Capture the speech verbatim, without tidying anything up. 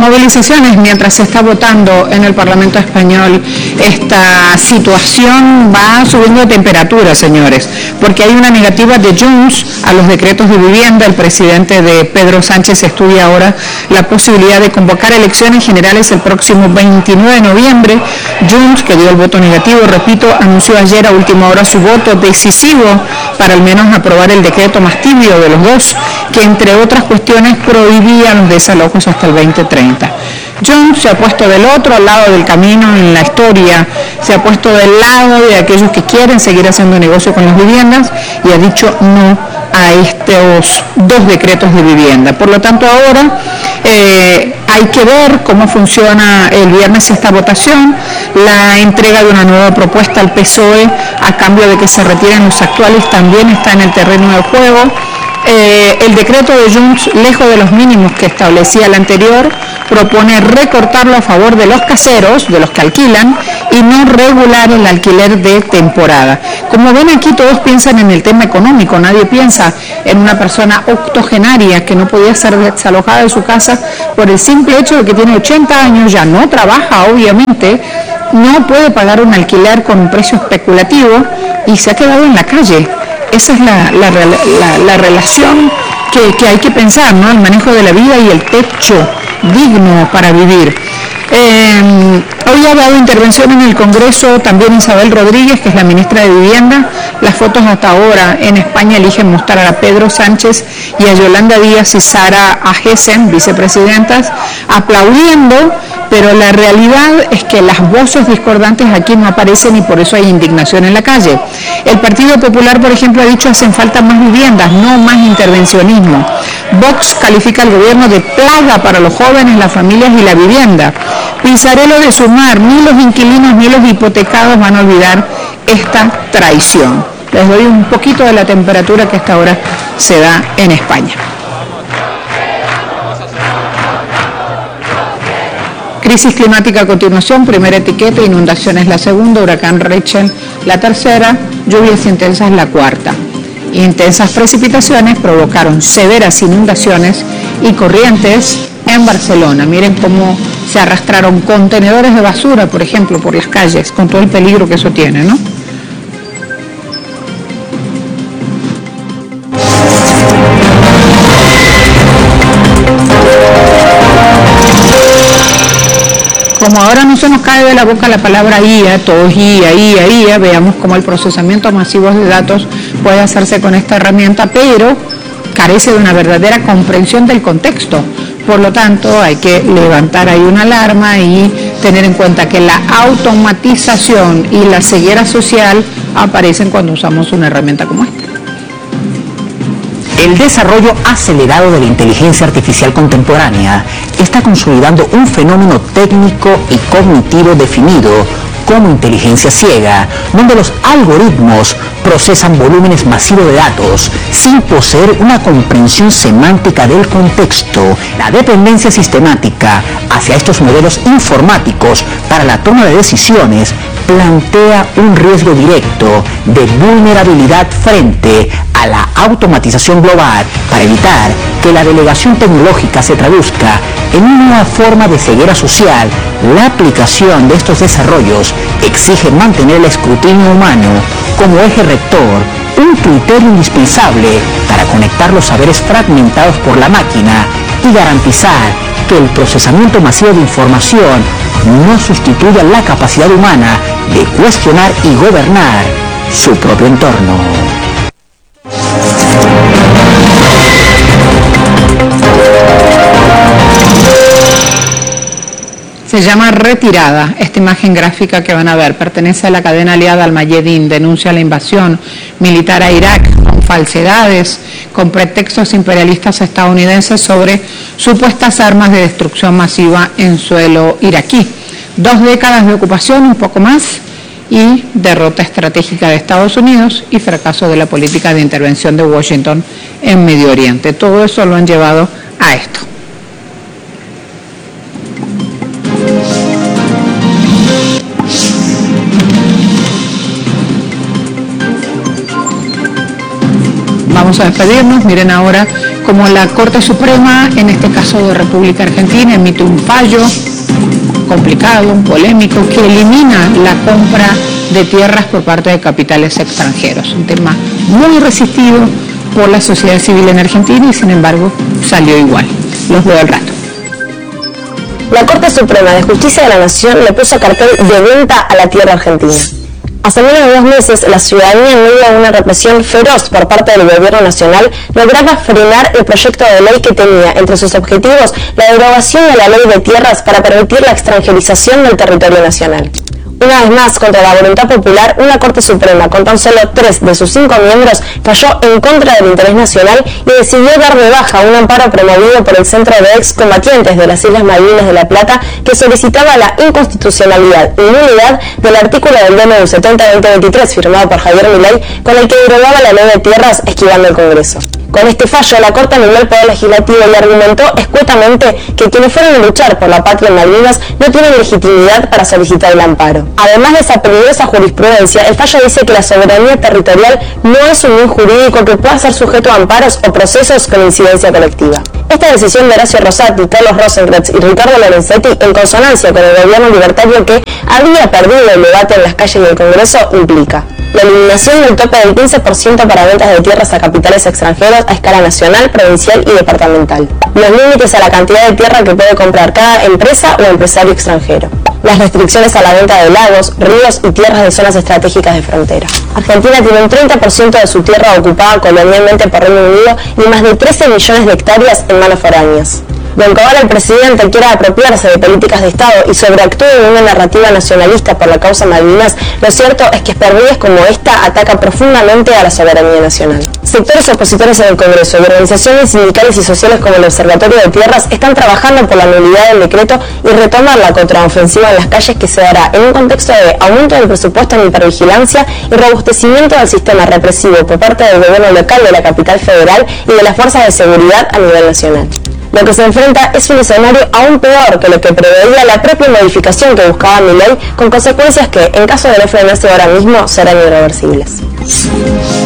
movilizaciones mientras se está votando en el Parlamento español. Esta situación va subiendo de temperatura, señores, porque hay una negativa de Junts a los decretos de vivienda. El presidente de Pedro Sánchez estudia ahora la posibilidad de convocar elecciones generales el próximo veintinueve de noviembre. Junts, que dio el voto negativo, repito, anunció ayer a última hora su voto decisivo para al menos aprobar el decreto más tibio de los dos, que entre otras cuestiones prohibía los desalojos hasta el veinte treinta. Junts se ha puesto del otro lado del camino en la historia, se ha puesto del lado de aquellos que quieren seguir haciendo negocio con las viviendas y ha dicho no a estos dos decretos de vivienda. Por lo tanto, ahora eh, hay que ver cómo funciona el viernes esta votación, la entrega de una nueva propuesta al P S O E a cambio de que se retiren los actuales también está en el terreno del juego. Eh, el decreto de Junts, lejos de los mínimos que establecía el anterior, propone recortarlo a favor de los caseros, de los que alquilan, y no regular el alquiler de temporada. Como ven, aquí todos piensan en el tema económico, nadie piensa en una persona octogenaria que no podía ser desalojada de su casa por el simple hecho de que tiene ochenta años, ya no trabaja, obviamente, no puede pagar un alquiler con un precio especulativo y se ha quedado en la calle. Esa es la, la, la, la relación que, que hay que pensar, ¿no? El manejo de la vida y el techo digno para vivir. Eh, hoy ha dado intervención en el Congreso también Isabel Rodríguez, que es la ministra de Vivienda. Las fotos hasta ahora en España eligen mostrar a Pedro Sánchez y a Yolanda Díaz y Sara Agesen, vicepresidentas, aplaudiendo, pero la realidad es que las voces discordantes aquí no aparecen y por eso hay indignación en la calle. El Partido Popular, por ejemplo, ha dicho hacen falta más viviendas, no más intervencionismo. Vox califica al gobierno de plaga para los jóvenes, las familias y la vivienda. Pisarello de Sumar, ni los inquilinos ni los hipotecados van a olvidar esta traición. Les doy un poquito de la temperatura que hasta ahora se da en España. Crisis climática a continuación, primera etiqueta, inundaciones la segunda, huracán Rachel la tercera, lluvias intensas la cuarta. Intensas precipitaciones provocaron severas inundaciones y corrientes en Barcelona. Miren cómo se arrastraron contenedores de basura, por ejemplo, por las calles, con todo el peligro que eso tiene, ¿no? Como ahora no se nos cae de la boca la palabra I A, todo es I A, I A, I A, veamos cómo el procesamiento masivo de datos puede hacerse con esta herramienta, pero carece de una verdadera comprensión del contexto. Por lo tanto, hay que levantar ahí una alarma y tener en cuenta que la automatización y la ceguera social aparecen cuando usamos una herramienta como esta. El desarrollo acelerado de la inteligencia artificial contemporánea está consolidando un fenómeno técnico y cognitivo definido como inteligencia ciega, donde los algoritmos procesan volúmenes masivos de datos sin poseer una comprensión semántica del contexto. La dependencia sistemática hacia estos modelos informáticos para la toma de decisiones plantea un riesgo directo de vulnerabilidad frente a la automatización global para evitar que la delegación tecnológica se traduzca en una forma de ceguera social. La aplicación de estos desarrollos exige mantener el escrutinio humano como eje rector, un criterio indispensable para conectar los saberes fragmentados por la máquina y garantizar que el procesamiento masivo de información no sustituya la capacidad humana de cuestionar y gobernar su propio entorno. Se llama Retirada. Esta imagen gráfica que van a ver pertenece a la cadena aliada Al-Mayadeen, denuncia la invasión militar a Irak con falsedades, con pretextos imperialistas estadounidenses sobre supuestas armas de destrucción masiva en suelo iraquí. Dos décadas de ocupación, un poco más, y derrota estratégica de Estados Unidos y fracaso de la política de intervención de Washington en Medio Oriente. Todo eso lo han llevado a esto. Vamos a despedirnos. Miren ahora como la Corte Suprema, en este caso de República Argentina, emite un fallo complicado, polémico, que elimina la compra de tierras por parte de capitales extranjeros. Un tema muy resistido por la sociedad civil en Argentina y sin embargo salió igual. Los veo al rato. La Corte Suprema de Justicia de la Nación le puso cartel de venta a la tierra argentina. Hace menos de dos meses, la ciudadanía, en medio de una represión feroz por parte del gobierno nacional, lograba frenar el proyecto de ley que tenía entre sus objetivos la derogación de la ley de tierras para permitir la extranjerización del territorio nacional. Una vez más, contra la voluntad popular, una Corte Suprema con tan solo tres de sus cinco miembros falló en contra del interés nacional y decidió dar de baja un amparo promovido por el Centro de Excombatientes de las Islas Malvinas de La Plata, que solicitaba la inconstitucionalidad y nulidad del artículo del D N U setenta barra veinte veintitrés firmado por Javier Milei, con el que derogaba la ley de tierras esquivando el Congreso. Con este fallo, la Corte anuló el Poder Legislativo y argumentó escuetamente que quienes fueron a luchar por la patria en Malvinas no tienen legitimidad para solicitar el amparo. Además de esa peligrosa jurisprudencia, el fallo dice que la soberanía territorial no es un bien jurídico que pueda ser sujeto a amparos o procesos con incidencia colectiva. Esta decisión de Horacio Rosati, Carlos Rosenkrantz y Ricardo Lorenzetti, en consonancia con el gobierno libertario que había perdido el debate en las calles del Congreso, implica la eliminación del tope del quince por ciento para ventas de tierras a capitales extranjeros a escala nacional, provincial y departamental, los límites a la cantidad de tierra que puede comprar cada empresa o empresario extranjero, las restricciones a la venta de lagos, ríos y tierras de zonas estratégicas de frontera. Argentina tiene un treinta por ciento de su tierra ocupada colonialmente por Reino Unido y más de trece millones de hectáreas en manos foráneas. Y aunque ahora el presidente quiera apropiarse de políticas de Estado y sobreactúe en una narrativa nacionalista por la causa Malvinas, lo cierto es que esperdidas como esta ataca profundamente a la soberanía nacional. Sectores opositores en el Congreso y organizaciones sindicales y sociales como el Observatorio de Tierras están trabajando por la nulidad del decreto y retomar la contraofensiva en las calles, que se dará en un contexto de aumento del presupuesto en hipervigilancia y robustecimiento del sistema represivo por parte del gobierno local de la capital federal y de las fuerzas de seguridad a nivel nacional. Lo que se enfrenta es un escenario aún peor que lo que preveía la propia modificación que buscaba Milei, con consecuencias que, en caso de no frenarse ahora mismo, serán irreversibles.